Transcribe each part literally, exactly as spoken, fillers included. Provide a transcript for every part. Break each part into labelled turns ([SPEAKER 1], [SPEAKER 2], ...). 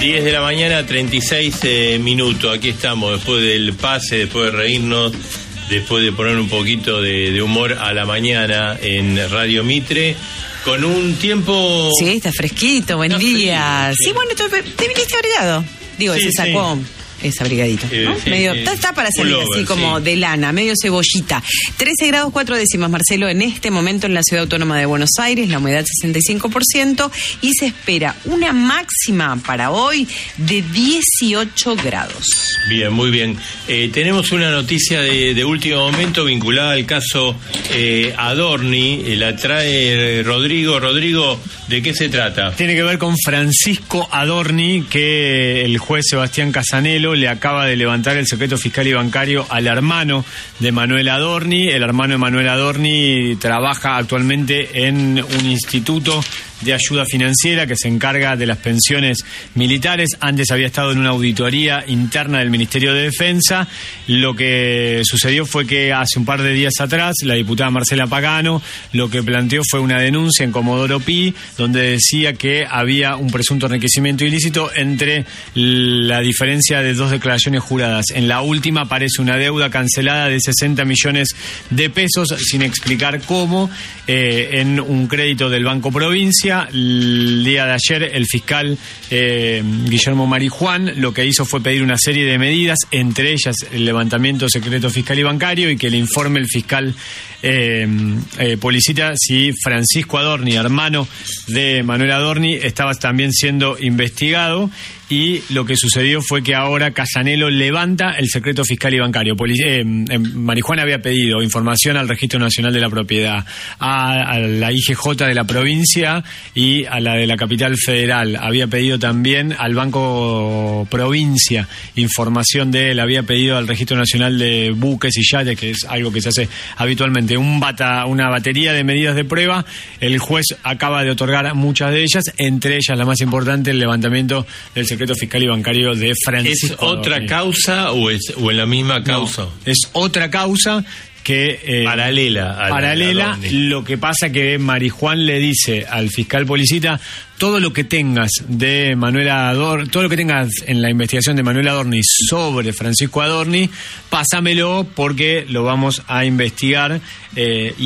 [SPEAKER 1] diez de la mañana, treinta y seis eh, minutos. Aquí estamos, después del pase, después de reírnos, después de poner un poquito de, de humor a la mañana en Radio Mitre, con un tiempo...
[SPEAKER 2] Sí, está fresquito, buen
[SPEAKER 1] está
[SPEAKER 2] día.
[SPEAKER 1] Frío, sí.
[SPEAKER 2] Sí, bueno, te, te viniste abrigado. Digo,
[SPEAKER 1] Sí,
[SPEAKER 2] se sacó...
[SPEAKER 1] sí.
[SPEAKER 2] Es abrigadito, ¿no?
[SPEAKER 1] Eh, sí,
[SPEAKER 2] medio,
[SPEAKER 1] sí.
[SPEAKER 2] está, está para salir
[SPEAKER 1] Pullover,
[SPEAKER 2] así como
[SPEAKER 1] sí.
[SPEAKER 2] de lana, medio cebollita. trece grados cuatro décimas, Marcelo, en este momento en la Ciudad Autónoma de Buenos Aires, la humedad sesenta y cinco por ciento y se espera una máxima para hoy de dieciocho grados.
[SPEAKER 1] Bien, muy bien. Eh, tenemos una noticia de, de último momento vinculada al caso eh, Adorni. Eh, la trae Rodrigo. Rodrigo, ¿de qué se trata?
[SPEAKER 3] Tiene que ver con Francisco Adorni, que el juez Sebastián Casanelo le acaba de levantar el secreto fiscal y bancario al hermano de Manuel Adorni. El hermano de Manuel Adorni trabaja actualmente en un instituto de ayuda financiera que se encarga de las pensiones militares. Antes había estado en una auditoría interna del Ministerio de Defensa. Lo que sucedió fue que hace un par de días atrás la diputada Marcela Pagano lo que planteó fue una denuncia en Comodoro Pi, donde decía que había un presunto enriquecimiento ilícito entre la diferencia de dos declaraciones juradas. En la última aparece una deuda cancelada de sesenta millones de pesos sin explicar cómo, eh, en un crédito del Banco Provincia. El día de ayer el fiscal eh, Guillermo Marijuán lo que hizo fue pedir una serie de medidas, entre ellas el levantamiento de secreto fiscal y bancario, y que le informe el fiscal eh, eh, Policita si Francisco Adorni, hermano de Manuel Adorni, estaba también siendo investigado. Y lo que sucedió fue que ahora Casanelo levanta el secreto fiscal y bancario. Poli- eh, eh, Marijuán había pedido información al Registro Nacional de la Propiedad, a, a la I G J de la provincia y a la de la Capital Federal. Había pedido también al Banco Provincia información de él. Había pedido al Registro Nacional de Buques y Yates, que es algo que se hace habitualmente. Un bata, una batería de medidas de prueba. El juez acaba de otorgar muchas de ellas, entre ellas la más importante, el levantamiento del secreto fiscal y bancario de Francisco.
[SPEAKER 1] ¿Es otra
[SPEAKER 3] Adorni.
[SPEAKER 1] causa o es o en la misma causa?
[SPEAKER 3] No, es otra causa que eh,
[SPEAKER 1] paralela a la
[SPEAKER 3] paralela.
[SPEAKER 1] de Adorni.
[SPEAKER 3] Lo que pasa que Marijuán le dice al fiscal Policita: todo lo que tengas de Manuel Adorni, todo lo que tengas en la investigación de Manuel Adorni sobre Francisco Adorni, pásamelo porque lo vamos a investigar, eh,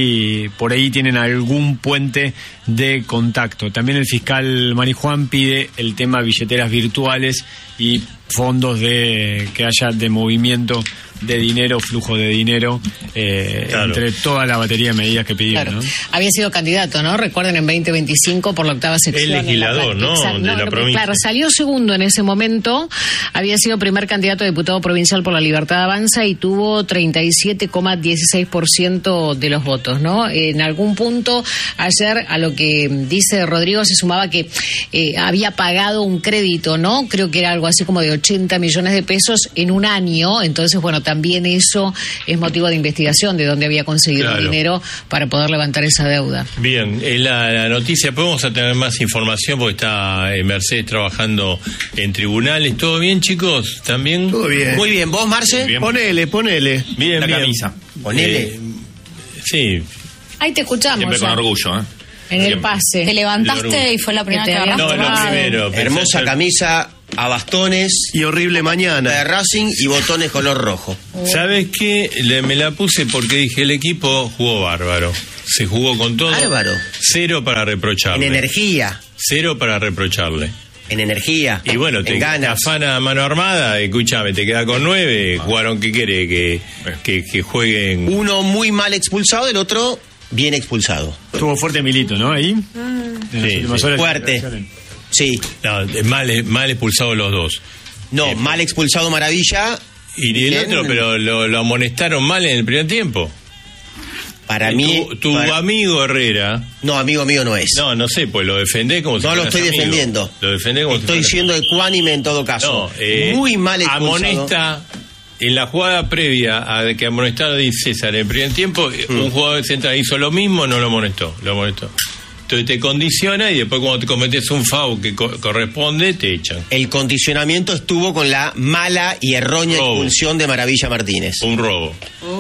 [SPEAKER 3] y por ahí tienen algún puente de contacto. También el fiscal Marijuán pide el tema billeteras virtuales y fondos de que haya de movimiento de dinero, flujo de dinero, eh,
[SPEAKER 1] Claro.
[SPEAKER 3] entre toda la batería de medidas que pidió,
[SPEAKER 4] Claro.
[SPEAKER 3] ¿no?
[SPEAKER 4] Había sido candidato, ¿no? Recuerden, en veinte veinticinco por la octava sección.
[SPEAKER 1] El legislador,
[SPEAKER 4] en la-
[SPEAKER 1] ¿no?
[SPEAKER 4] Exacto,
[SPEAKER 1] De la
[SPEAKER 4] no,
[SPEAKER 1] provincia.
[SPEAKER 4] Claro, salió segundo en ese momento. Había sido primer candidato a diputado provincial por la Libertad Avanza y tuvo treinta y siete coma dieciséis por ciento de los votos, ¿no? En algún punto, ayer, a lo que dice Rodrigo, se sumaba que eh, había pagado un crédito, ¿no? Creo que era algo así como de ochenta millones de pesos en un año. Entonces, bueno, también eso es motivo de investigación de dónde había conseguido
[SPEAKER 1] Claro.
[SPEAKER 4] el dinero para poder levantar esa deuda.
[SPEAKER 1] Bien, en la, la noticia, podemos tener más información porque está eh, Mercedes trabajando en tribunales. ¿Todo bien, chicos? ¿También?
[SPEAKER 5] Todo bien.
[SPEAKER 6] Muy bien, ¿vos, Marce?
[SPEAKER 1] Bien.
[SPEAKER 5] Ponele, ponele.
[SPEAKER 1] Bien,
[SPEAKER 6] La
[SPEAKER 1] bien.
[SPEAKER 6] camisa. Ponele.
[SPEAKER 1] Eh, sí,
[SPEAKER 4] Ahí te escuchamos.
[SPEAKER 7] Siempre con
[SPEAKER 4] ya.
[SPEAKER 7] orgullo, ¿eh?
[SPEAKER 4] En el
[SPEAKER 7] Siempre.
[SPEAKER 4] pase.
[SPEAKER 8] Te levantaste y fue la primera
[SPEAKER 4] Que
[SPEAKER 8] que
[SPEAKER 4] te
[SPEAKER 8] agarraste.
[SPEAKER 1] no, lo
[SPEAKER 4] tomado.
[SPEAKER 1] primero.
[SPEAKER 6] Hermosa
[SPEAKER 1] pensé-
[SPEAKER 6] camisa a bastones,
[SPEAKER 5] Y horrible
[SPEAKER 6] de
[SPEAKER 5] mañana.
[SPEAKER 6] Racing y botones color rojo.
[SPEAKER 1] ¿Sabes qué? Le- me la puse porque dije, el equipo jugó bárbaro. Se jugó con todo.
[SPEAKER 6] Bárbaro.
[SPEAKER 1] Cero para
[SPEAKER 6] En
[SPEAKER 1] reprocharle.
[SPEAKER 6] energía,
[SPEAKER 1] Cero para reprocharle.
[SPEAKER 6] en energía.
[SPEAKER 1] Y bueno, te
[SPEAKER 6] en ganas.
[SPEAKER 1] afana a mano armada, escúchame, te queda con nueve. Jugaron, ¿qué quiere? Que, que, que jueguen.
[SPEAKER 6] Uno muy mal expulsado, el otro bien expulsado.
[SPEAKER 3] Estuvo fuerte Milito, ¿no? Ahí. En las
[SPEAKER 1] Sí,
[SPEAKER 3] últimas
[SPEAKER 1] sí.
[SPEAKER 3] horas.
[SPEAKER 6] Fuerte. Sí.
[SPEAKER 1] No, mal, mal expulsados los dos.
[SPEAKER 6] No,
[SPEAKER 1] Eh,
[SPEAKER 6] mal expulsado Maravilla.
[SPEAKER 1] Y el
[SPEAKER 6] Bien.
[SPEAKER 1] otro, pero lo, lo amonestaron mal en el primer tiempo.
[SPEAKER 6] Para
[SPEAKER 1] Eh,
[SPEAKER 6] mí.
[SPEAKER 1] Tu, tu
[SPEAKER 6] para-
[SPEAKER 1] amigo Herrera.
[SPEAKER 6] No, amigo mío no es.
[SPEAKER 1] No, no sé, pues lo defendés como si
[SPEAKER 6] No lo
[SPEAKER 1] fueras
[SPEAKER 6] estoy
[SPEAKER 1] amigo.
[SPEAKER 6] defendiendo.
[SPEAKER 1] Lo defendés como
[SPEAKER 6] Estoy
[SPEAKER 1] si
[SPEAKER 6] siendo ecuánime en todo caso.
[SPEAKER 1] No, eh,
[SPEAKER 6] muy mal expulsado.
[SPEAKER 1] amonesta en la jugada previa a que amonestara Di César en el primer tiempo,
[SPEAKER 6] Mm.
[SPEAKER 1] un jugador central hizo lo mismo, no lo amonestó, lo amonestó. Entonces te condiciona y después cuando te cometes un foul que co- corresponde, te echan.
[SPEAKER 6] El condicionamiento estuvo con la mala y errónea
[SPEAKER 1] Robo.
[SPEAKER 6] expulsión de Maravilla Martínez.
[SPEAKER 1] Un robo.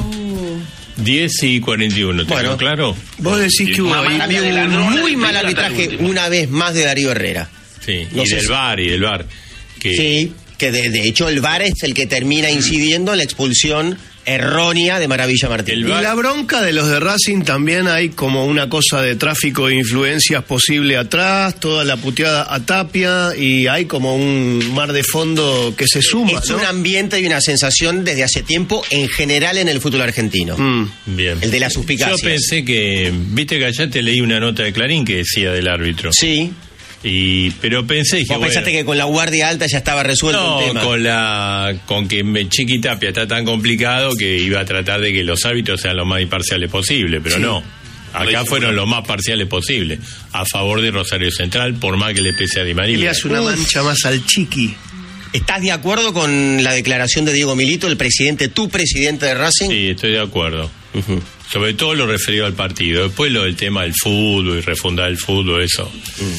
[SPEAKER 1] diez y cuarenta y uno, ¿te
[SPEAKER 6] Bueno.
[SPEAKER 1] quedó claro?
[SPEAKER 5] Vos decís que hubo
[SPEAKER 6] Para
[SPEAKER 5] ahí
[SPEAKER 6] mí un muy mal arbitraje una vez más de Darío Herrera.
[SPEAKER 1] Sí,
[SPEAKER 6] No
[SPEAKER 1] y
[SPEAKER 6] sé
[SPEAKER 1] del
[SPEAKER 6] si-
[SPEAKER 1] V A R, y del V A R. Que
[SPEAKER 6] Sí, que de, de hecho el V A R es el que termina incidiendo en la expulsión errónea de Maravilla Martín.
[SPEAKER 1] El
[SPEAKER 5] Y
[SPEAKER 1] V A R
[SPEAKER 5] la bronca de los de Racing también hay como una cosa de tráfico de influencias posible atrás, toda la puteada a Tapia, y hay como un mar de fondo que se suma,
[SPEAKER 6] Es
[SPEAKER 5] ¿no?
[SPEAKER 6] un ambiente y una sensación desde hace tiempo en general en el fútbol argentino.
[SPEAKER 5] Mm.
[SPEAKER 1] Bien.
[SPEAKER 6] El de las suspicacias.
[SPEAKER 1] Yo pensé que, viste que allá te leí una nota de Clarín que decía del árbitro.
[SPEAKER 6] Sí.
[SPEAKER 1] Y, pero pensé que
[SPEAKER 6] Vos pensaste
[SPEAKER 1] bueno,
[SPEAKER 6] que con la guardia alta ya estaba resuelto
[SPEAKER 1] no,
[SPEAKER 6] el tema.
[SPEAKER 1] con la con que me- Chiqui Tapia está tan complicado que iba a tratar de que los árbitros sean lo más imparciales posible, pero
[SPEAKER 6] Sí.
[SPEAKER 1] no. Acá fueron lo más parciales posible, a favor de Rosario Central, por más que le pese a Di
[SPEAKER 5] Y
[SPEAKER 1] María.
[SPEAKER 5] le hace una
[SPEAKER 6] Uf.
[SPEAKER 5] mancha más al Chiqui.
[SPEAKER 6] ¿Estás de acuerdo con la declaración de Diego Milito, el presidente, tu presidente de Racing?
[SPEAKER 1] Sí, estoy de acuerdo.
[SPEAKER 6] Ujú.
[SPEAKER 1] Sobre todo lo referido al partido. Después lo del tema del fútbol y refundar el fútbol, eso.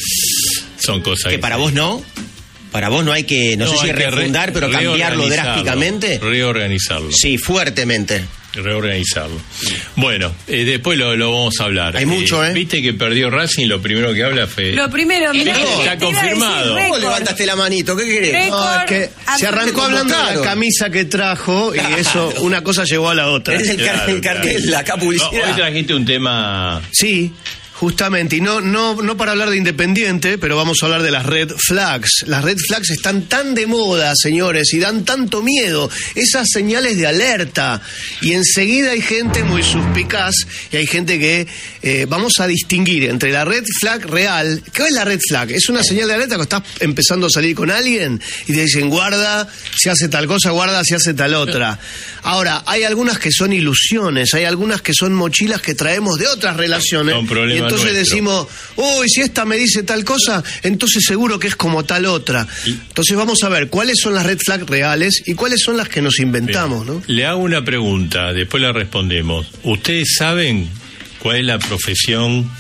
[SPEAKER 1] Son cosas
[SPEAKER 6] Que para vos no. Para vos no hay que, no, sé si
[SPEAKER 1] hay que
[SPEAKER 6] refundar,
[SPEAKER 1] re-
[SPEAKER 6] pero cambiarlo
[SPEAKER 1] reorganizarlo,
[SPEAKER 6] drásticamente.
[SPEAKER 1] Reorganizarlo.
[SPEAKER 6] Sí, fuertemente.
[SPEAKER 1] Reorganizarlo. Bueno, eh, después lo, lo vamos a hablar.
[SPEAKER 6] Hay mucho, ¿eh?
[SPEAKER 1] Viste que perdió Racing, lo primero que habla fue...
[SPEAKER 2] Lo primero, mirá,
[SPEAKER 1] No,
[SPEAKER 2] te
[SPEAKER 1] está
[SPEAKER 2] iba a decir
[SPEAKER 1] confirmado.
[SPEAKER 2] récord.
[SPEAKER 6] ¿Cómo levantaste la manito? ¿Qué querés?
[SPEAKER 2] Récord.
[SPEAKER 5] No, es que se arrancó hablando de la camisa que trajo y eso, una cosa llevó a la otra.
[SPEAKER 6] Es el, car-
[SPEAKER 1] Claro,
[SPEAKER 6] el cartel,
[SPEAKER 1] claro.
[SPEAKER 6] la acá
[SPEAKER 1] No,
[SPEAKER 6] publicidad.
[SPEAKER 1] hoy trajiste un tema...
[SPEAKER 5] Sí, justamente, y no, no, no para hablar de Independiente, pero vamos a hablar de las red flags. Las red flags están tan de moda, señores, y dan tanto miedo, esas señales de alerta. Y enseguida hay gente muy suspicaz y hay gente que eh, vamos a distinguir entre la red flag real. ¿Qué es la red flag? Es una señal de alerta que estás empezando a salir con alguien y te dicen guarda si hace tal cosa, guarda si hace tal otra. Ahora, hay algunas que son ilusiones, hay algunas que son mochilas que traemos de otras relaciones.
[SPEAKER 1] Son problemas
[SPEAKER 5] Y entonces
[SPEAKER 1] nuestros.
[SPEAKER 5] decimos, uy, si esta me dice tal cosa, entonces seguro que es como tal otra. Entonces vamos a ver cuáles son las red flags reales y cuáles son las que nos inventamos, ¿no?
[SPEAKER 1] Le hago una pregunta, después la respondemos. ¿Ustedes saben cuál es la profesión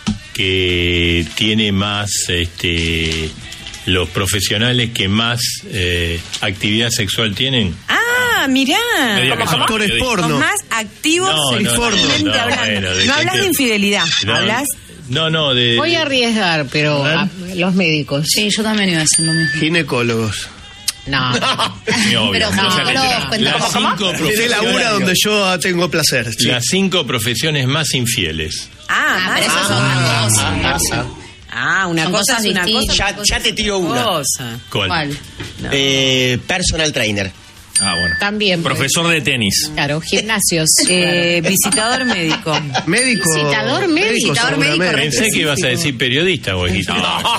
[SPEAKER 1] que tiene más, este, los profesionales que más eh, actividad sexual tienen?
[SPEAKER 2] Ah, mirá.
[SPEAKER 3] Media que son
[SPEAKER 5] Actores
[SPEAKER 3] periodistas.
[SPEAKER 5] porno.
[SPEAKER 2] Los más activos
[SPEAKER 1] No, no,
[SPEAKER 2] sexualmente
[SPEAKER 1] no, no,
[SPEAKER 2] hablando.
[SPEAKER 1] bueno, de
[SPEAKER 2] no hablas
[SPEAKER 1] gente-
[SPEAKER 2] de infidelidad,
[SPEAKER 1] No,
[SPEAKER 2] hablas...
[SPEAKER 1] No, no, de...
[SPEAKER 4] Voy a arriesgar, pero a- los médicos.
[SPEAKER 7] Sí, yo también iba a decir lo mismo.
[SPEAKER 5] Ginecólogos.
[SPEAKER 4] No.
[SPEAKER 1] Ni obvio.
[SPEAKER 7] Pero
[SPEAKER 1] O sea,
[SPEAKER 7] ginecólogos
[SPEAKER 1] las
[SPEAKER 7] cuentan
[SPEAKER 1] cinco
[SPEAKER 7] como-
[SPEAKER 5] De
[SPEAKER 1] profesiones-
[SPEAKER 5] labura donde yo tengo placer. sí.
[SPEAKER 1] Las cinco profesiones más infieles.
[SPEAKER 2] Ah,
[SPEAKER 7] Ah, pero eso es
[SPEAKER 2] ah,
[SPEAKER 7] otra cosa.
[SPEAKER 2] ah, una
[SPEAKER 7] Son
[SPEAKER 2] cosa
[SPEAKER 7] cosas
[SPEAKER 2] es una
[SPEAKER 7] distintas.
[SPEAKER 2] cosa.
[SPEAKER 6] Ya, ya te tiro una.
[SPEAKER 2] cosa.
[SPEAKER 1] ¿Cuál?
[SPEAKER 7] ¿Cuál?
[SPEAKER 6] Eh, personal trainer.
[SPEAKER 3] Ah, bueno.
[SPEAKER 4] También.
[SPEAKER 3] Profesor de tenis.
[SPEAKER 4] Claro, gimnasios.
[SPEAKER 2] Eh, visitador médico.
[SPEAKER 5] Médico.
[SPEAKER 4] Visitador médico,
[SPEAKER 7] visitador médico,
[SPEAKER 5] seguramente.
[SPEAKER 1] Pensé que ibas a decir periodista, vos dijiste.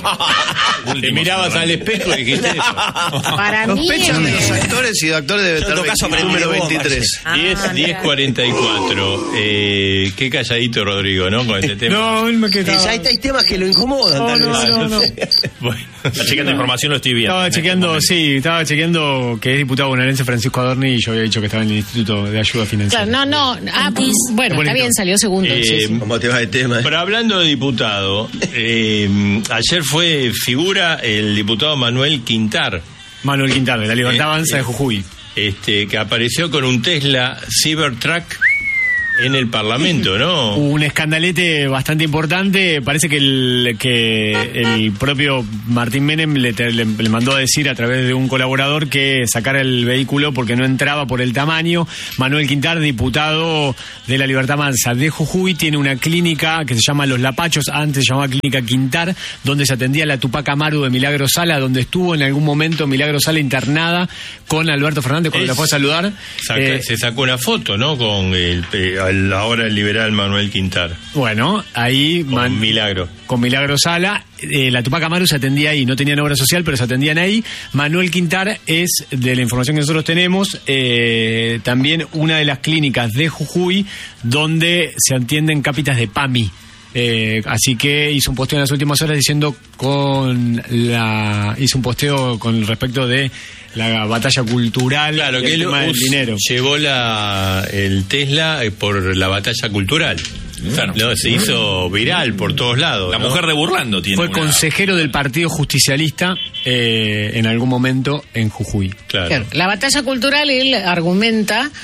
[SPEAKER 1] Te mirabas al espejo y dijiste eso.
[SPEAKER 4] Para mí.
[SPEAKER 5] Sospechan de
[SPEAKER 4] eh,
[SPEAKER 5] los actores y de actores debe
[SPEAKER 6] Yo en
[SPEAKER 5] estar
[SPEAKER 6] todo caso aprendí
[SPEAKER 5] número
[SPEAKER 6] de vos,
[SPEAKER 5] veintitrés.
[SPEAKER 2] Ah,
[SPEAKER 1] diez,
[SPEAKER 2] mirá.
[SPEAKER 1] diez cuarenta y cuatro. Eh, qué calladito, Rodrigo, ¿no? Con este tema.
[SPEAKER 3] No, él me
[SPEAKER 6] Eh,
[SPEAKER 3] quedaba.
[SPEAKER 6] ya hay, hay temas que lo incomodan, tal vez.
[SPEAKER 1] Ah, no sé. Bueno.
[SPEAKER 3] Está chequeando información, lo estoy viendo. Estaba chequeando, sí, estaba chequeando que es diputado bonaerense Francisco Adorni y yo había dicho que estaba en el Instituto de Ayuda Financiera.
[SPEAKER 4] Claro, no, no. Ah, bueno, está bien, salió segundo.
[SPEAKER 1] Eh,
[SPEAKER 4] sí, sí.
[SPEAKER 6] ¿Cómo te va el tema?
[SPEAKER 1] Pero hablando de diputado, eh, ayer fue figura el diputado Manuel Quintar,
[SPEAKER 3] Manuel Quintana, de la Libertad
[SPEAKER 1] Eh,
[SPEAKER 3] Avanza
[SPEAKER 1] eh.
[SPEAKER 3] de Jujuy.
[SPEAKER 1] este, que apareció con un Tesla Cybertruck en el Parlamento, ¿no?
[SPEAKER 3] Un escandalete bastante importante. Parece que el, que el propio Martín Menem le, te- le- le mandó a decir a través de un colaborador que sacara el vehículo porque no entraba por el tamaño. Manuel Quintar, diputado de la Libertad Avanza de Jujuy, tiene una clínica que se llama Los Lapachos, antes se llamaba Clínica Quintar, donde se atendía la Tupac Amaru de Milagro Sala, donde estuvo en algún momento Milagro Sala internada con Alberto Fernández cuando
[SPEAKER 1] Es-
[SPEAKER 3] la fue a saludar.
[SPEAKER 1] Saca-
[SPEAKER 3] Eh,
[SPEAKER 1] se sacó una foto, ¿no? Con el, eh, el ahora el liberal Manuel Quintar.
[SPEAKER 3] Bueno, ahí...
[SPEAKER 1] Con
[SPEAKER 3] Man-
[SPEAKER 1] Milagro.
[SPEAKER 3] con Milagro Sala, eh, la Tupac Amaru se atendía ahí, no tenían obra social, pero se atendían ahí. Manuel Quintar es, de la información que nosotros tenemos, eh, también una de las clínicas de Jujuy donde se atienden cápitas de PAMI. Eh, así que hizo un posteo en las últimas horas diciendo con la hizo un posteo con respecto de la batalla cultural
[SPEAKER 1] Claro,
[SPEAKER 3] y
[SPEAKER 1] que
[SPEAKER 3] el
[SPEAKER 1] él
[SPEAKER 3] tema del
[SPEAKER 1] us-
[SPEAKER 3] dinero.
[SPEAKER 1] llevó la, el Tesla eh, por la batalla cultural.
[SPEAKER 3] Claro.
[SPEAKER 1] No, se hizo viral por todos lados.
[SPEAKER 8] La
[SPEAKER 1] ¿no?
[SPEAKER 8] mujer de Burlando tiene
[SPEAKER 3] Fue
[SPEAKER 8] una-
[SPEAKER 3] consejero del Partido Justicialista eh, en algún momento en Jujuy.
[SPEAKER 1] Claro.
[SPEAKER 4] Claro, la batalla cultural, él argumenta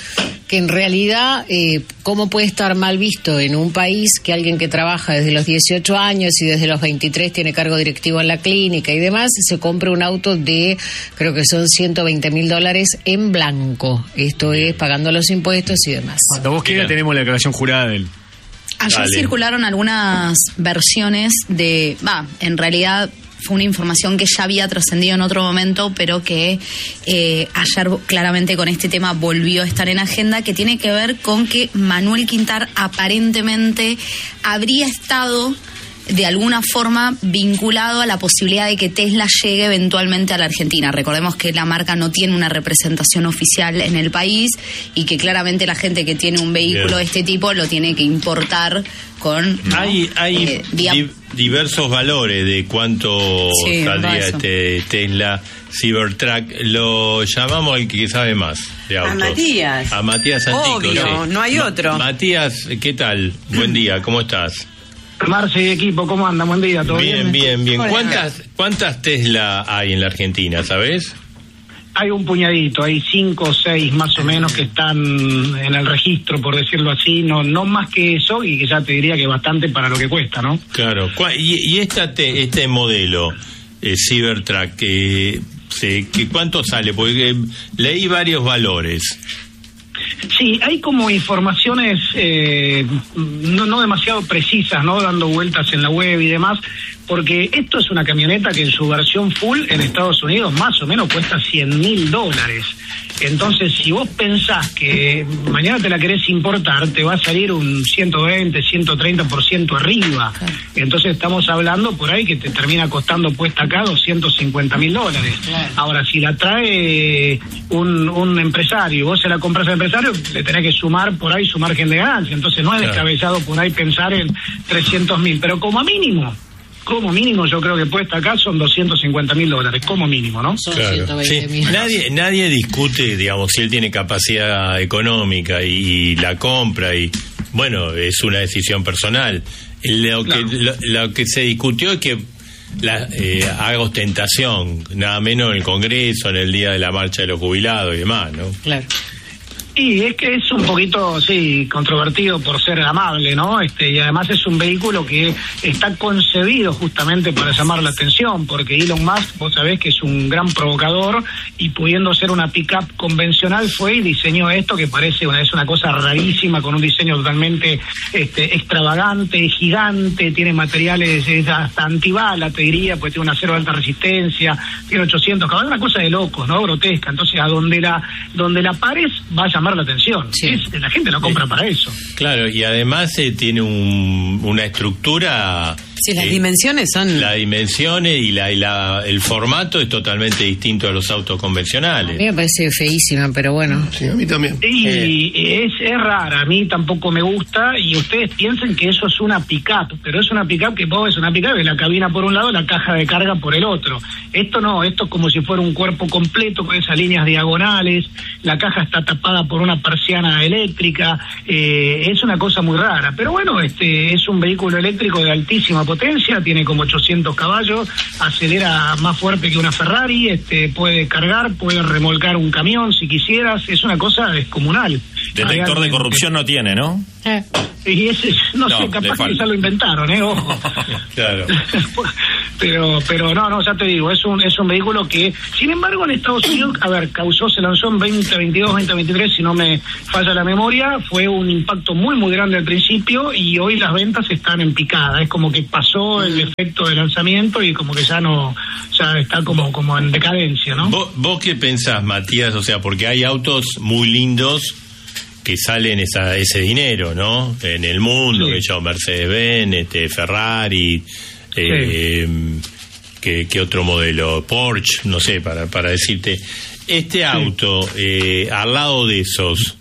[SPEAKER 4] que en realidad, eh, ¿cómo puede estar mal visto en un país que alguien que trabaja desde los dieciocho años y desde los veintitrés tiene cargo directivo en la clínica y demás, se compra un auto de, creo que son ciento veinte mil dólares en blanco? Esto es pagando los impuestos y demás.
[SPEAKER 3] Cuando vos quieras tenemos la declaración jurada de él.
[SPEAKER 7] Ayer
[SPEAKER 1] Dale.
[SPEAKER 7] circularon algunas versiones de... Va, en realidad fue una información que ya había trascendido en otro momento, pero que eh, ayer claramente con este tema volvió a estar en agenda, que tiene que ver con que Manuel Quintar aparentemente habría estado de alguna forma vinculado a la posibilidad de que Tesla llegue eventualmente a la Argentina. Recordemos que la marca no tiene una representación oficial en el país y que claramente la gente que tiene un vehículo
[SPEAKER 1] Bien.
[SPEAKER 7] de este tipo lo tiene que importar con... ¿no?
[SPEAKER 1] Hay, hay
[SPEAKER 7] Eh, vía-
[SPEAKER 1] di- diversos valores de cuánto
[SPEAKER 7] Sí,
[SPEAKER 1] saldría
[SPEAKER 7] eso.
[SPEAKER 1] este Tesla Cybertruck. Lo llamamos al que sabe más de
[SPEAKER 2] A
[SPEAKER 1] autos.
[SPEAKER 2] Matías.
[SPEAKER 1] A Matías Antico.
[SPEAKER 2] Obvio,
[SPEAKER 1] sí.
[SPEAKER 2] no hay
[SPEAKER 1] Ma-
[SPEAKER 2] otro.
[SPEAKER 1] Matías, ¿qué tal? Buen día, ¿cómo estás?
[SPEAKER 8] Marce y equipo, ¿cómo anda? Buen día, ¿todo
[SPEAKER 1] Bien,
[SPEAKER 8] bien?
[SPEAKER 1] bien, bien.
[SPEAKER 2] Hola.
[SPEAKER 1] ¿Cuántas, ¿Cuántas Tesla hay en la Argentina, sabes?
[SPEAKER 8] Hay un puñadito, hay cinco o seis más o menos que están en el registro, por decirlo así, no no más que eso, y que ya te diría que bastante para lo que cuesta, ¿no?
[SPEAKER 1] Claro. ¿Cuá- ¿Y, y esta te- este modelo eh, Cybertruck, que, se- que cuánto sale? Porque eh, leí varios valores.
[SPEAKER 8] Sí, hay como informaciones eh, no, no demasiado precisas, ¿no? Dando vueltas en la web y demás, porque esto es una camioneta que en su versión full en Estados Unidos más o menos cuesta cien mil dólares. Entonces, si vos pensás que mañana te la querés importar, te va a salir un ciento veinte, ciento treinta por ciento arriba. Entonces estamos hablando por ahí que te termina costando puesta acá doscientos cincuenta mil dólares. Ahora, si la trae un, un empresario, vos se la compras al empresario, le tenés que sumar por ahí su margen de ganancia. Entonces no es
[SPEAKER 1] Claro.
[SPEAKER 8] descabellado por ahí pensar en trescientos mil, pero como mínimo, como mínimo yo creo que puesta acá son doscientos cincuenta mil dólares, como mínimo, ¿no?
[SPEAKER 4] Son
[SPEAKER 1] Claro.
[SPEAKER 4] ciento veinte
[SPEAKER 1] Sí,
[SPEAKER 4] mil.
[SPEAKER 1] nadie, nadie discute, digamos, si él tiene capacidad económica y, y la compra y, bueno, es una decisión personal. Lo,
[SPEAKER 8] Claro.
[SPEAKER 1] que, lo, lo que se discutió es que la, eh, haga ostentación, nada menos en el Congreso, en el día de la marcha de los jubilados y demás, ¿no?
[SPEAKER 4] Claro.
[SPEAKER 8] Y es que es un poquito, sí, controvertido por ser amable, ¿no? Este, y además es un vehículo que está concebido justamente para llamar la atención, porque Elon Musk, vos sabés que es un gran provocador y pudiendo ser una pick-up convencional fue y diseñó esto que parece una, es una cosa rarísima, con un diseño totalmente este, extravagante, gigante, tiene materiales es hasta antibala, te diría, pues tiene un acero de alta resistencia, tiene ochocientos caballos, una cosa de locos, ¿no? Grotesca. Entonces, a donde la, donde la pares va a llamar la atención.
[SPEAKER 4] Sí.
[SPEAKER 8] Es- la gente lo compra para eso.
[SPEAKER 1] Claro, y además eh, tiene un, una estructura...
[SPEAKER 2] Sí, las
[SPEAKER 1] eh,
[SPEAKER 2] dimensiones son...
[SPEAKER 1] Las dimensiones y, la, y la, el formato es totalmente distinto a los autos
[SPEAKER 4] A mí
[SPEAKER 1] convencionales.
[SPEAKER 4] me parece feísima, pero bueno.
[SPEAKER 5] Sí, a mí también.
[SPEAKER 8] Y es, es rara, a mí tampoco me gusta, y ustedes piensen que eso es una pick-up, pero es una pick-up que vos es una pick-up de la cabina por un lado, la caja de carga por el otro. Esto no, esto es como si fuera un cuerpo completo con esas líneas diagonales, la caja está tapada por una persiana eléctrica, eh, es una cosa muy rara. Pero bueno, este es un vehículo eléctrico de altísima potencia, tiene como ochocientos caballos, acelera más fuerte que una Ferrari, este puede cargar, puede remolcar un camión si quisieras, es una cosa descomunal.
[SPEAKER 9] Detector de
[SPEAKER 8] Realmente.
[SPEAKER 9] corrupción no tiene, ¿no?
[SPEAKER 4] Eh.
[SPEAKER 8] Y ese, no,
[SPEAKER 9] No,
[SPEAKER 8] sé,
[SPEAKER 9] le
[SPEAKER 8] capaz que
[SPEAKER 9] falta.
[SPEAKER 8] ya lo inventaron, ¿eh? Ojo.
[SPEAKER 1] Claro.
[SPEAKER 8] pero pero no, no, ya te digo, es un es un vehículo que, sin embargo, en Estados Unidos, a ver, causó, se lanzó en veinte veintidós, veinte veintitrés, si no me falla la memoria, fue un impacto muy, muy grande al principio y hoy las ventas están en picada. Es como que pasó el efecto de lanzamiento y como que ya no, ya está como, como en decadencia, ¿no?
[SPEAKER 1] ¿Vos, ¿Vos qué pensás, Matías? O sea, porque hay autos muy lindos que salen esa, ese dinero, ¿no? En el mundo,
[SPEAKER 8] Sí.
[SPEAKER 1] que yo, Mercedes-Benz, este, Ferrari, eh, ¿qué, qué otro modelo? Porsche, no sé, para, para decirte. Este auto, eh, al lado de esos,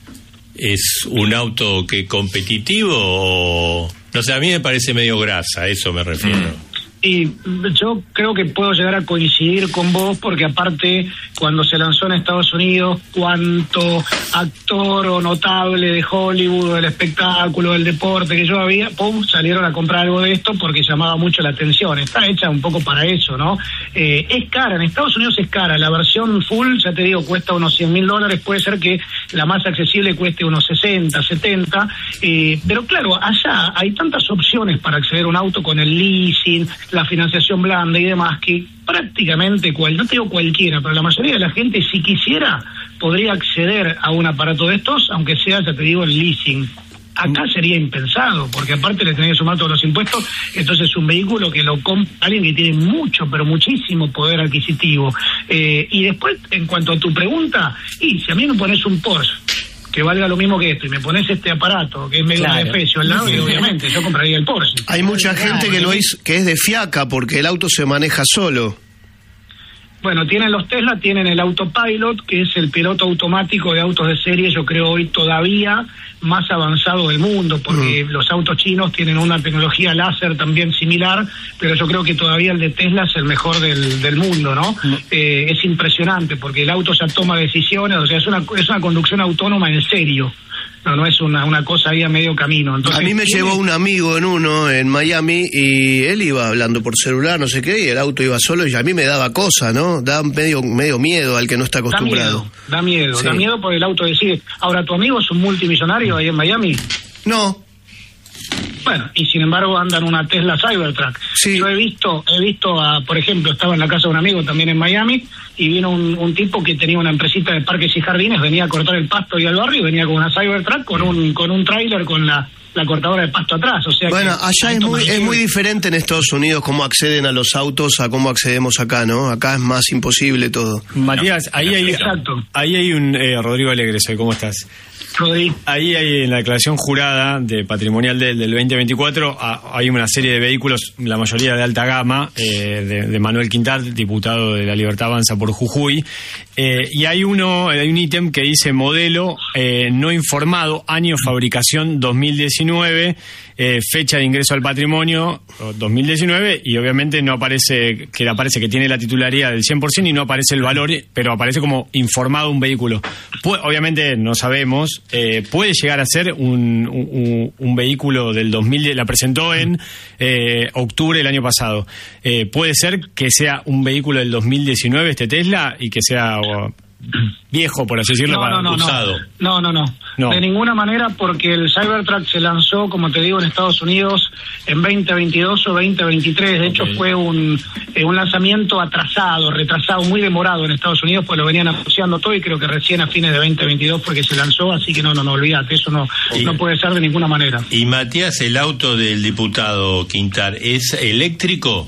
[SPEAKER 1] ¿es un auto que competitivo o...? No sé, a mí me parece medio grasa, a eso me refiero.
[SPEAKER 8] Y yo creo que puedo llegar a coincidir con vos, porque aparte, cuando se lanzó en Estados Unidos, cuánto actor o notable de Hollywood, del espectáculo, del deporte que yo había, pum, salieron a comprar algo de esto porque llamaba mucho la atención. Está hecha un poco para eso, ¿no? Eh, es cara, en Estados Unidos es cara. La versión full, ya te digo, cuesta unos cien mil dólares. Puede ser que la más accesible cueste unos sesenta, setenta. Eh, pero claro, allá hay tantas opciones para acceder a un auto con el leasing, la financiación blanda y demás, que prácticamente, cual, no te digo cualquiera, pero la mayoría de la gente, si quisiera, podría acceder a un aparato de estos, aunque sea, ya te digo, el leasing. Acá sería impensado, porque aparte le tenés que sumar todos los impuestos, entonces es un vehículo que lo compra alguien que tiene mucho, pero muchísimo poder adquisitivo. Eh, y después, en cuanto a tu pregunta, y si a mí me pones un Porsche que valga lo mismo que esto, y me pones este aparato, que es medio claro. de precio al lado, y obviamente yo compraría el Porsche.
[SPEAKER 5] Hay mucha gente que lo es, que es de fiaca, porque el auto se maneja solo.
[SPEAKER 8] Bueno, tienen los Tesla, tienen el Autopilot, que es el piloto automático de autos de serie, yo creo hoy todavía más avanzado del mundo, porque mm. los autos chinos tienen una tecnología láser también similar, pero yo creo que todavía el de Tesla es el mejor del, del mundo, ¿no? Mm. Eh, es impresionante, porque el auto ya toma decisiones, o sea, es una, es una conducción autónoma en serio. No, no es una, una cosa ahí a medio camino. Entonces,
[SPEAKER 5] a mí me llevó un amigo en uno, en Miami, y él iba hablando por celular, no sé qué, y el auto iba solo, y a mí me daba cosa, ¿no? Da medio medio miedo al que no está acostumbrado.
[SPEAKER 8] Da miedo, da miedo, sí. da miedo por el auto decide. Ahora, ¿tu amigo es un multimillonario ahí en Miami?
[SPEAKER 5] No.
[SPEAKER 8] Bueno, y sin embargo andan una Tesla Cybertruck. Sí. Yo he visto, he visto a, por ejemplo, estaba en la casa de un amigo también en Miami, y vino un, un tipo que tenía una empresita de parques y jardines, venía a cortar el pasto y al barrio, y venía con una Cybertruck, con un con un tráiler con la, la cortadora de pasto atrás. O sea,
[SPEAKER 5] bueno, allá es muy, es muy diferente en Estados Unidos cómo acceden a los autos a cómo accedemos acá, ¿no? Acá es más imposible todo.
[SPEAKER 3] Matías, ahí hay, ahí hay un... Eh, Rodrigo Alegre, ¿cómo estás?
[SPEAKER 8] Rodrigo.
[SPEAKER 3] Ahí hay en la declaración jurada de patrimonial del, del veinte veinticuatro, a, hay una serie de vehículos, la mayoría de alta gama, eh, de, de Manuel Quintard, diputado de La Libertad Avanza por Jujuy, eh, y hay uno, hay un ítem que dice modelo eh, no informado, año fabricación dos mil diecinueve, eh, fecha de ingreso al patrimonio dos mil diecinueve, y obviamente no aparece, que aparece que tiene la titularidad del cien por ciento y no aparece el valor, pero aparece como informado un vehículo. Pu- obviamente no sabemos. Eh, puede llegar a ser un, un, un vehículo del dos mil, la presentó en eh, octubre del año pasado. Eh, puede ser que sea un vehículo del dos mil diecinueve este Tesla y que sea oh, viejo, por así decirlo,
[SPEAKER 8] no,
[SPEAKER 3] para
[SPEAKER 8] no, no,
[SPEAKER 3] usado.
[SPEAKER 8] No, no, no, no. De ninguna manera, porque el Cybertruck se lanzó, como te digo, en Estados Unidos en veinte veintidós o veinte veintitrés. De okay. hecho, fue un, eh, un lanzamiento atrasado, retrasado, muy demorado en Estados Unidos, pues lo venían anunciando todo, y creo que recién a fines de veinte veintidós porque se lanzó, así que no, no, no, olvídate, eso no, y, no puede ser de ninguna manera.
[SPEAKER 1] Y Matías, el auto del diputado Quintard, ¿es eléctrico?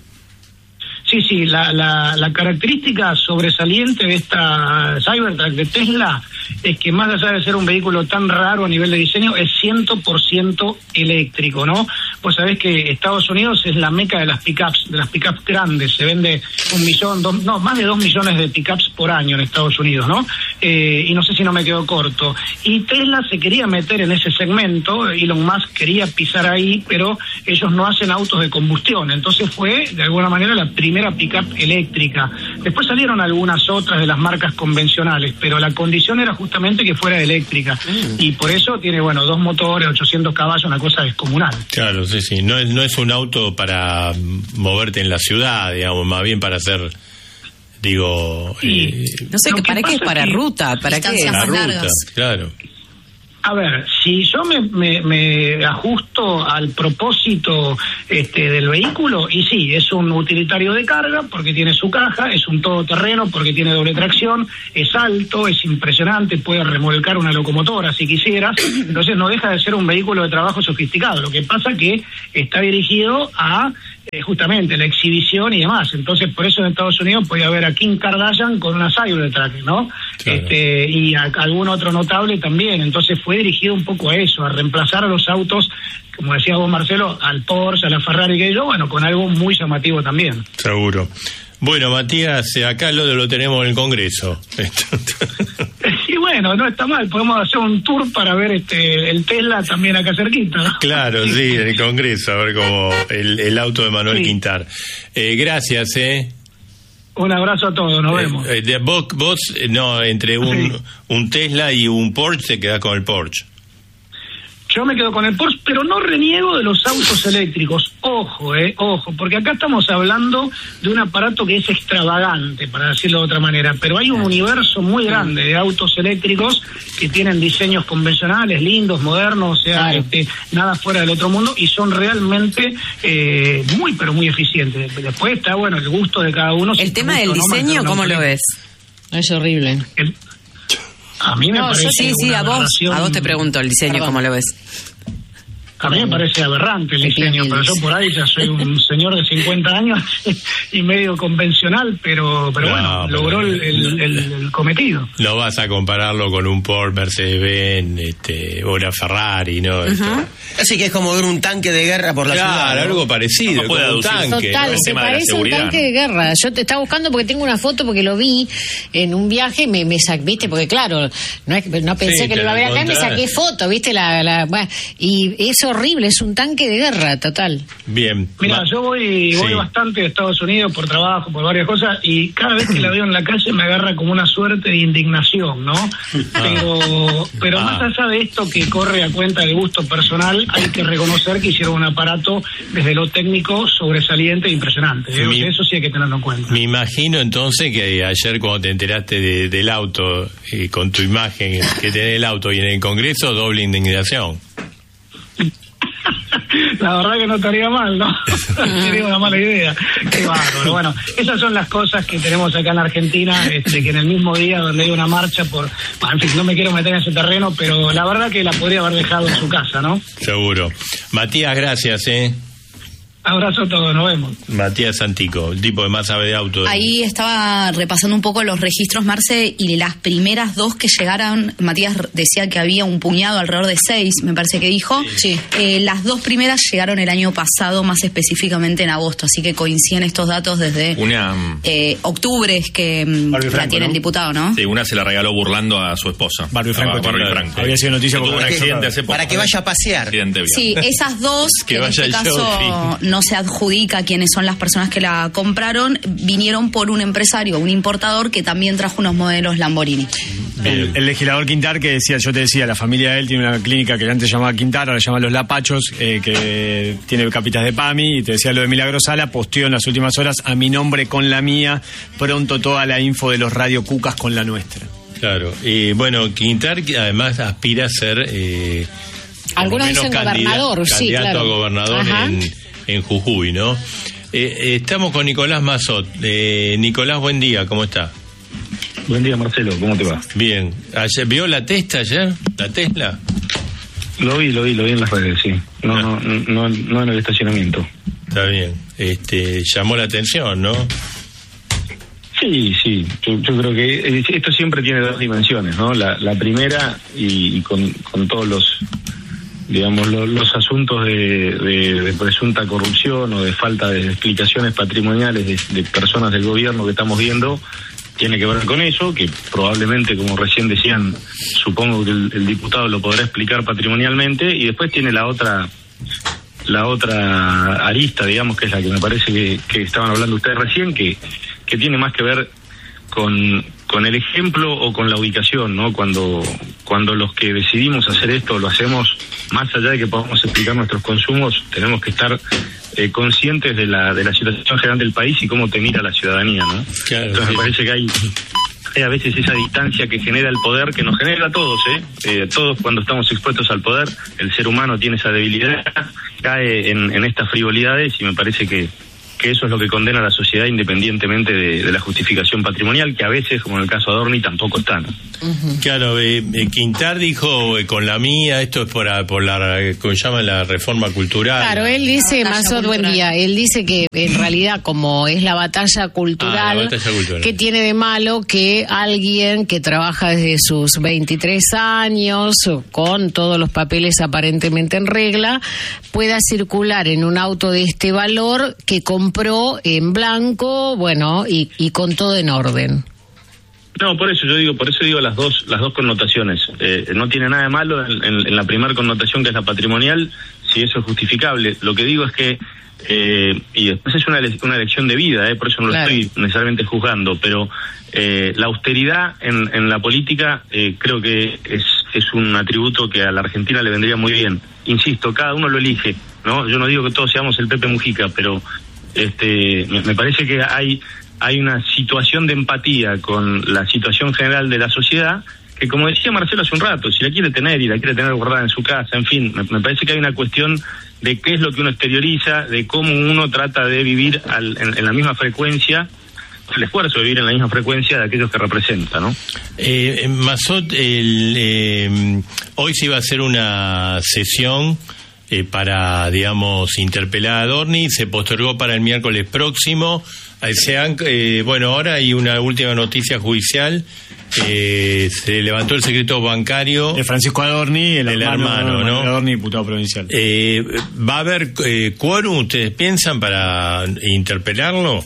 [SPEAKER 8] Sí, sí, la, la, la característica sobresaliente de esta Cybertruck de Tesla es que, más allá de ser un vehículo tan raro a nivel de diseño, es cien por ciento eléctrico, ¿no? Vos sabés que Estados Unidos es la meca de las pickups, de las pickups grandes. Se vende un millón, dos, no, más de dos millones de pickups por año en Estados Unidos, ¿no? Eh, y no sé si no me quedo corto. Y Tesla se quería meter en ese segmento, Elon Musk quería pisar ahí, pero ellos no hacen autos de combustión. Entonces fue, de alguna manera, la primera pickup eléctrica. Después salieron algunas otras de las marcas convencionales, pero la condición era justamente que fuera eléctrica. Mm. Y por eso tiene, bueno, dos motores, ochocientos caballos, una cosa descomunal.
[SPEAKER 1] Claro, sí, sí. No es, no es un auto para moverte en la ciudad, digamos, más bien para hacer, digo...
[SPEAKER 2] Y, eh, no sé, ¿para qué es? ¿Para que ruta? ¿Para qué?
[SPEAKER 1] La ruta, claro.
[SPEAKER 8] A ver, si yo me, me, me ajusto al propósito este, del vehículo, y sí, es un utilitario de carga porque tiene su caja, es un todoterreno porque tiene doble tracción, es alto, es impresionante, puede remolcar una locomotora si quisieras, entonces no deja de ser un vehículo de trabajo sofisticado. Lo que pasa que está dirigido a eh, justamente la exhibición y demás, entonces por eso en Estados Unidos podía ver a Kim Kardashian con una Cybertruck, ¿no? Claro. Este, y a, a algún otro notable también, entonces fue dirigido un poco a eso, a reemplazar a los autos, como decía vos, Marcelo, al Porsche, a la Ferrari que yo, bueno, con algo muy llamativo también.
[SPEAKER 1] Seguro. Bueno, Matías, acá lo, lo tenemos en el Congreso.
[SPEAKER 8] Sí, bueno. bueno, no está mal, podemos hacer un tour para ver este el Tesla también acá cerquita, ¿no?
[SPEAKER 1] Claro, sí, en el Congreso, a ver cómo el, el auto de Manuel
[SPEAKER 8] Sí.
[SPEAKER 1] Quintar. Eh, gracias, ¿eh?
[SPEAKER 8] Un abrazo a todos, nos
[SPEAKER 1] Eh,
[SPEAKER 8] vemos.
[SPEAKER 1] eh, de- vos, vos, eh, no, entre un,
[SPEAKER 8] Sí.
[SPEAKER 1] un Tesla y un Porsche, te quedás con el Porsche.
[SPEAKER 8] Yo me quedo con el Porsche, pero no reniego de los autos eléctricos. Ojo, eh, ojo, porque acá estamos hablando de un aparato que es extravagante, para decirlo de otra manera, pero hay un universo muy grande de autos eléctricos que tienen diseños convencionales, lindos, modernos, o sea,
[SPEAKER 4] Claro.
[SPEAKER 8] este, nada fuera del otro mundo, y son realmente eh, muy, pero muy eficientes. Después está, bueno, el gusto de cada uno.
[SPEAKER 2] El
[SPEAKER 8] si
[SPEAKER 2] tema
[SPEAKER 8] te
[SPEAKER 2] del
[SPEAKER 8] gusta o no
[SPEAKER 2] diseño,
[SPEAKER 8] mantener un
[SPEAKER 2] ¿cómo
[SPEAKER 8] auto
[SPEAKER 2] lo ves?
[SPEAKER 4] Es horrible.
[SPEAKER 8] El- A mí me
[SPEAKER 2] No,
[SPEAKER 8] parece
[SPEAKER 2] yo sí, sí,
[SPEAKER 8] una
[SPEAKER 2] a vos,
[SPEAKER 8] aberración-
[SPEAKER 2] a vos te pregunto el diseño,
[SPEAKER 8] Perdón.
[SPEAKER 2] ¿cómo lo ves?
[SPEAKER 8] A mí me parece aberrante el
[SPEAKER 4] Te
[SPEAKER 8] diseño,
[SPEAKER 4] pido
[SPEAKER 8] pero yo
[SPEAKER 4] mil
[SPEAKER 8] por ahí ya soy un señor de cincuenta años y medio convencional, pero pero
[SPEAKER 1] No,
[SPEAKER 8] bueno,
[SPEAKER 1] pero-
[SPEAKER 8] logró el, el- el- el cometido.
[SPEAKER 1] No vas a compararlo con un Porsche, Mercedes-Benz, este, o una Ferrari, ¿no?
[SPEAKER 6] Así que es como ver un tanque de guerra por la
[SPEAKER 1] Claro,
[SPEAKER 6] ciudad, ¿no?
[SPEAKER 1] algo parecido,
[SPEAKER 9] No puede
[SPEAKER 1] como un
[SPEAKER 9] aducir.
[SPEAKER 1] tanque.
[SPEAKER 4] Total,
[SPEAKER 9] el
[SPEAKER 4] se
[SPEAKER 9] tema de la
[SPEAKER 4] parece un
[SPEAKER 9] seguridad,
[SPEAKER 4] tanque
[SPEAKER 9] ¿no?
[SPEAKER 4] de guerra. Yo te estaba buscando porque tengo una foto porque lo vi en un viaje y me, me sac- viste, porque claro, no, es, no pensé
[SPEAKER 1] Sí,
[SPEAKER 4] que
[SPEAKER 1] te
[SPEAKER 4] lo iba a ver
[SPEAKER 1] lo
[SPEAKER 4] acá y me
[SPEAKER 1] encontrás.
[SPEAKER 4] saqué foto, viste, la, la bueno, y es horrible, es un tanque de guerra, total.
[SPEAKER 1] Bien.
[SPEAKER 8] Mira,
[SPEAKER 1] Ma-
[SPEAKER 8] yo voy voy
[SPEAKER 1] Sí.
[SPEAKER 8] bastante a Estados Unidos por trabajo, por varias cosas, y cada vez que la veo en la calle me agarra como una suerte de indignación, ¿no? Pero pero
[SPEAKER 1] Ah.
[SPEAKER 8] más allá de esto que corre a cuenta de gusto personal, hay que reconocer que hicieron un aparato desde lo técnico sobresaliente e impresionante. ¿eh?
[SPEAKER 1] Mi-
[SPEAKER 8] Eso sí hay que tenerlo en cuenta.
[SPEAKER 1] Me imagino entonces que ayer cuando te enteraste de- del auto, eh, con tu imagen que tenés el auto y en el Congreso, doble indignación.
[SPEAKER 8] La verdad que no estaría mal, ¿no? Sería una mala idea. Qué bárbaro. Bueno, esas son las cosas que tenemos acá en la Argentina, este, que en el mismo día donde hay una marcha por... Bueno, en fin, no me quiero meter en ese terreno, pero la verdad que la podría haber dejado en su casa, ¿no?
[SPEAKER 1] Seguro. Matías, gracias, ¿eh?
[SPEAKER 8] Abrazo a todos, nos vemos.
[SPEAKER 1] Matías Santico, el tipo de más sabe de auto.
[SPEAKER 7] Ahí estaba repasando un poco los registros, Marce, y las primeras dos que llegaron, Matías decía que había un puñado, alrededor de seis, me parece que dijo.
[SPEAKER 4] Sí.
[SPEAKER 7] Eh, las dos primeras llegaron el año pasado, más específicamente en agosto, así que coinciden estos datos desde
[SPEAKER 9] Una, mm,
[SPEAKER 7] eh, octubre, es que mm,
[SPEAKER 3] Barbie
[SPEAKER 7] la
[SPEAKER 3] Franco,
[SPEAKER 7] tiene
[SPEAKER 3] ¿no?
[SPEAKER 7] el diputado, ¿no?
[SPEAKER 9] sí, una se la regaló burlando a su esposa.
[SPEAKER 3] Barbie Franco,
[SPEAKER 9] A Barbie
[SPEAKER 3] claro.
[SPEAKER 9] Franco.
[SPEAKER 3] Había sido noticia
[SPEAKER 9] Que tuvo un
[SPEAKER 3] porque-
[SPEAKER 9] accidente hace poco.
[SPEAKER 6] Para que vaya a pasear.
[SPEAKER 9] Accidente bien.
[SPEAKER 7] Sí, esas dos,
[SPEAKER 1] Que
[SPEAKER 7] que en
[SPEAKER 1] vaya
[SPEAKER 7] este
[SPEAKER 1] al
[SPEAKER 7] caso
[SPEAKER 1] shopping.
[SPEAKER 7] no se adjudica quiénes son las personas que la compraron, vinieron por un empresario, un importador que también trajo unos modelos Lamborghini.
[SPEAKER 3] El, el legislador Quintar que decía, yo te decía, la familia de él tiene una clínica que antes llamaba Quintar, ahora se llama Los Lapachos, eh, que tiene capitas de PAMI, y te decía lo de Milagro Sala, posteó en las últimas horas a mi nombre con la mía, pronto toda la info de los Radio Cucas con la nuestra.
[SPEAKER 1] Claro. Y bueno, Quintar que además aspira a ser... Eh, por
[SPEAKER 4] Algunos
[SPEAKER 1] lo menos
[SPEAKER 4] dicen
[SPEAKER 1] candida-
[SPEAKER 4] gobernador, sí,
[SPEAKER 1] candidato
[SPEAKER 4] claro.
[SPEAKER 1] a gobernador
[SPEAKER 4] Ajá.
[SPEAKER 1] en, en Jujuy, ¿no? Eh, eh, estamos con Nicolás Mazot. Eh, Nicolás, buen día, ¿cómo está?
[SPEAKER 10] Buen día, Marcelo, ¿cómo te va?
[SPEAKER 1] Bien. Ayer, ¿vio la Tesla ayer? ¿La Tesla?
[SPEAKER 10] Lo vi, lo vi, lo vi en las redes, sí. No,
[SPEAKER 1] Ah.
[SPEAKER 10] no, no, no en el estacionamiento.
[SPEAKER 1] Está bien. Este, llamó la atención, ¿no?
[SPEAKER 10] Sí, sí, yo, yo creo que eh, esto siempre tiene dos dimensiones, ¿no? La, la primera, y, y con, con todos los, digamos, lo- los asuntos de, de- de presunta corrupción o de falta de explicaciones patrimoniales de, de personas del gobierno que estamos viendo, tiene que ver con eso, que probablemente, como recién decían, supongo que el, el diputado lo podrá explicar patrimonialmente, y después tiene la otra la otra arista, digamos, que es la que me parece que, que estaban hablando ustedes recién, que, que tiene más que ver con, con el ejemplo o con la ubicación, ¿no? Cuando, cuando los que decidimos hacer esto lo hacemos, más allá de que podamos explicar nuestros consumos, tenemos que estar eh, conscientes de la, de la situación general del país y cómo te mira la ciudadanía, ¿no?
[SPEAKER 1] Claro,
[SPEAKER 10] Entonces
[SPEAKER 1] sí.
[SPEAKER 10] me parece que hay, hay a veces esa distancia que genera el poder, que nos genera a todos, ¿eh? Eh, todos cuando estamos expuestos al poder, el ser humano tiene esa debilidad, cae en, en estas frivolidades, y me parece que, que eso es lo que condena a la sociedad, independientemente de, de la justificación patrimonial, que a veces, como en el caso de Adorni, tampoco está, ¿no?
[SPEAKER 1] Claro, eh, eh, Quintar dijo eh, con la mía, esto es por, a- por la, eh, como llaman la reforma cultural.
[SPEAKER 4] Claro, él dice,
[SPEAKER 7] Batalla
[SPEAKER 4] Mazot, buen
[SPEAKER 7] cultural.
[SPEAKER 4] día, él dice que en realidad como es la batalla cultural,
[SPEAKER 1] Ah, la batalla cultural.
[SPEAKER 4] ¿qué tiene de malo que alguien que trabaja desde sus veintitrés años, con todos los papeles aparentemente en regla, pueda circular en un auto de este valor que compró en blanco, bueno, y, y con todo en orden?
[SPEAKER 10] No, por eso yo digo, por eso digo las dos, las dos connotaciones. Eh, no tiene nada de malo en, en, en la primera connotación, que es la patrimonial, si eso es justificable. Lo que digo es que eh, y después es una, ele- una elección de vida, eh, por eso no claro. lo estoy necesariamente juzgando, pero eh, la austeridad en, en la política eh, creo que es, es un atributo que a la Argentina le vendría muy bien. Insisto, cada uno lo elige, ¿no? Yo no digo que todos seamos el Pepe Mujica, pero este me, me parece que hay hay una situación de empatía con la situación general de la sociedad que, como decía Marcelo hace un rato, si la quiere tener y la quiere tener guardada en su casa, en fin, me, me parece que hay una cuestión de qué es lo que uno exterioriza, de cómo uno trata de vivir al, en, en la misma frecuencia, el esfuerzo de vivir en la misma frecuencia de aquellos que representa, ¿no?
[SPEAKER 1] Eh, Mazot, el, eh, hoy se iba a hacer una sesión eh, para, digamos, interpelar a Adorni, se postergó para el miércoles próximo. Eh, se han, eh, bueno, ahora hay una última noticia judicial. Eh, se levantó el secreto bancario
[SPEAKER 3] de Francisco Adorni, el,
[SPEAKER 1] el
[SPEAKER 3] hermano,
[SPEAKER 1] hermano, ¿no?
[SPEAKER 3] Adorni, diputado provincial.
[SPEAKER 1] Eh, ¿Va a haber eh, quórum, ustedes piensan, para interpelarlo?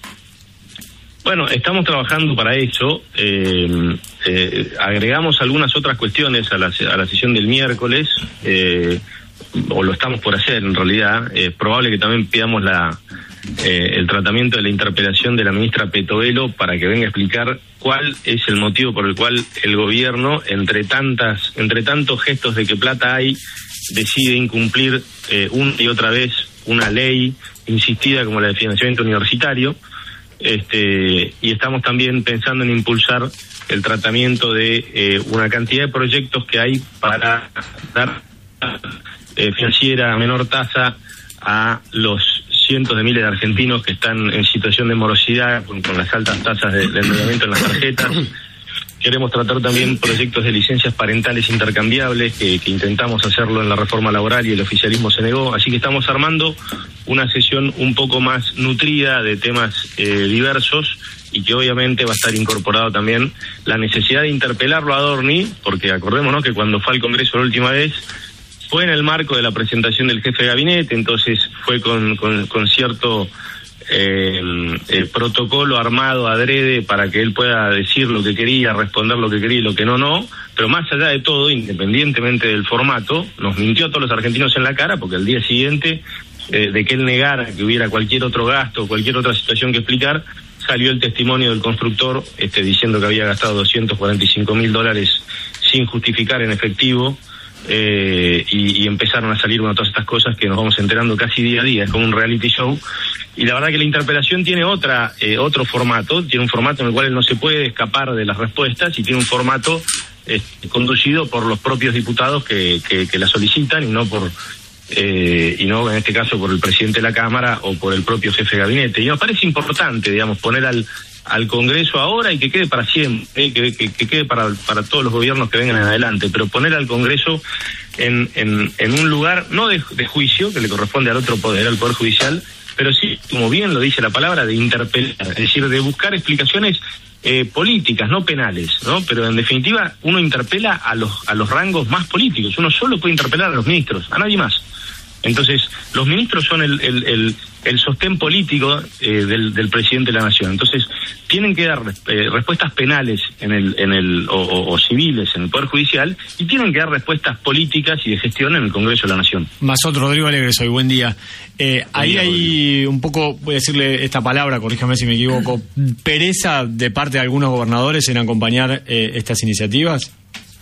[SPEAKER 10] Bueno, estamos trabajando para eso. Eh, eh, agregamos algunas otras cuestiones a la, a la sesión del miércoles, eh, o lo estamos por hacer en realidad. Es eh, probable que también pidamos la eh, el tratamiento de la interpelación de la ministra Petovelo para que venga a explicar cuál es el motivo por el cual el gobierno, entre tantas, entre tantos gestos de que plata hay, decide incumplir eh, una y otra vez una ley insistida como la de financiamiento universitario. Este, y estamos también pensando en impulsar el tratamiento de eh, una cantidad de proyectos que hay para dar eh, financiera a menor tasa a los cientos de miles de argentinos que están en situación de morosidad con, con las altas tasas de, de endeudamiento en las tarjetas. Queremos tratar también proyectos de licencias parentales intercambiables, que, que intentamos hacerlo en la reforma laboral y el oficialismo se negó. Así que estamos armando una sesión un poco más nutrida de temas eh, diversos, y que obviamente va a estar incorporado también la necesidad de interpelarlo a Adorni, porque acordémonos que cuando fue al Congreso la última vez fue en el marco de la presentación del jefe de gabinete, entonces fue con, con, con cierto eh, eh, protocolo armado adrede para que él pueda decir lo que quería, responder lo que quería y lo que no, no. Pero más allá de todo, independientemente del formato, nos mintió a todos los argentinos en la cara, porque al día siguiente eh, de que él negara que hubiera cualquier otro gasto, cualquier otra situación que explicar, salió el testimonio del constructor este, diciendo que había gastado doscientos cuarenta y cinco mil dólares sin justificar en efectivo. Eh, y, y empezaron a salir bueno, todas estas cosas que nos vamos enterando casi día a día, es como un reality show. Y la verdad que la interpelación tiene otra eh, otro formato, tiene un formato en el cual él no se puede escapar de las respuestas, y tiene un formato eh, conducido por los propios diputados que, que, que la solicitan, y no por eh, y no en este caso por el presidente de la Cámara o por el propio jefe de gabinete. Y nos parece importante, digamos, poner al al Congreso ahora, y que quede para siempre, eh, que, que, que quede para, para todos los gobiernos que vengan en adelante, pero poner al Congreso en, en, en un lugar no de, de juicio, que le corresponde al otro poder, al Poder Judicial, pero sí, como bien lo dice la palabra, de interpelar, es decir, de buscar explicaciones eh, políticas, no penales, ¿no? Pero en definitiva uno interpela a los, a los rangos más políticos, uno solo puede interpelar a los ministros, a nadie más. Entonces, los ministros son el, el, el, el sostén político eh, del, del presidente de la Nación. Entonces, tienen que dar eh, respuestas penales en el, en el o, o, o civiles en el Poder Judicial, y tienen que dar respuestas políticas y de gestión en el Congreso de la Nación.
[SPEAKER 3] Mazot, Rodrigo Alegre, soy buen día. Eh, ahí día, hay un poco, voy a decirle esta palabra, corríjame si me equivoco, pereza de parte de algunos gobernadores en acompañar eh, estas iniciativas.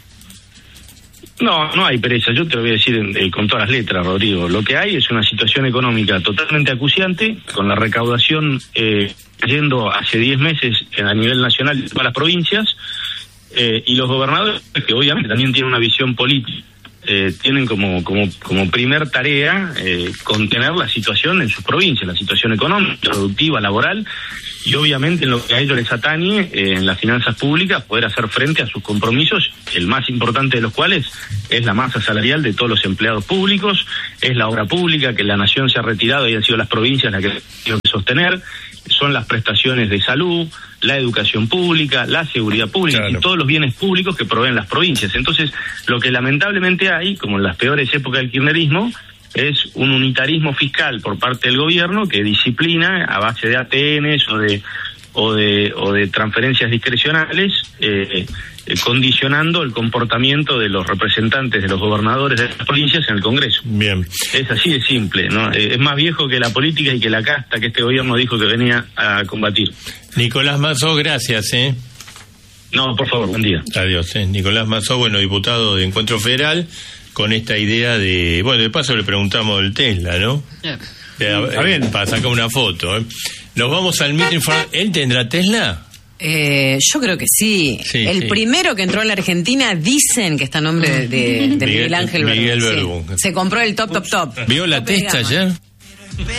[SPEAKER 10] No, no hay pereza, yo te lo voy a decir eh, con todas las letras, Rodrigo. Lo que hay es una situación económica totalmente acuciante, con la recaudación eh, yendo hace diez meses a nivel nacional en todas las provincias, eh, y los gobernadores, que obviamente también tienen una visión política, eh, tienen como, como, como primer tarea eh, contener la situación en sus provincias, la situación económica, productiva, laboral, y obviamente en lo que a ellos les atañe, eh, en las finanzas públicas, poder hacer frente a sus compromisos, el más importante de los cuales es la masa salarial de todos los empleados públicos, es la obra pública que la Nación se ha retirado y han sido las provincias las que tienen que sostener, son las prestaciones de salud, la educación pública, la seguridad pública, claro, y todos los bienes públicos que proveen las provincias. Entonces, lo que lamentablemente hay, como en las peores épocas del kirchnerismo, es un unitarismo fiscal por parte del gobierno que disciplina a base de A T Ns o de o de, o de transferencias discrecionales, eh, eh, condicionando el comportamiento de los representantes de los gobernadores de las provincias en el Congreso.
[SPEAKER 1] Bien.
[SPEAKER 10] Es así de simple, ¿no? Eh, es más viejo que la política y que la casta que este gobierno dijo que venía a combatir.
[SPEAKER 1] Nicolás Mazzò, gracias, ¿eh?
[SPEAKER 10] No, por favor, buen día.
[SPEAKER 1] Adiós, ¿eh? Nicolás Mazzò, bueno, diputado de Encuentro Federal, con esta idea de... Bueno, de paso le preguntamos del Tesla, ¿no?
[SPEAKER 4] Yeah.
[SPEAKER 1] Eh,
[SPEAKER 3] Está bien.
[SPEAKER 1] Para sacar una foto, ¿eh? Nos vamos al Mitre Informa- ¿Él tendrá Tesla?
[SPEAKER 2] Eh, yo creo que sí.
[SPEAKER 1] Sí,
[SPEAKER 2] el
[SPEAKER 1] sí.
[SPEAKER 2] primero que entró a la Argentina dicen que está a nombre de, de, de
[SPEAKER 1] Miguel-
[SPEAKER 2] Miguel Ángel
[SPEAKER 1] Miguel
[SPEAKER 2] Verdún, sí.
[SPEAKER 1] Verdún.
[SPEAKER 2] Se compró el top, top, top.
[SPEAKER 1] ¿Vio la
[SPEAKER 2] Tope de
[SPEAKER 1] testa
[SPEAKER 2] gama.
[SPEAKER 1] ayer?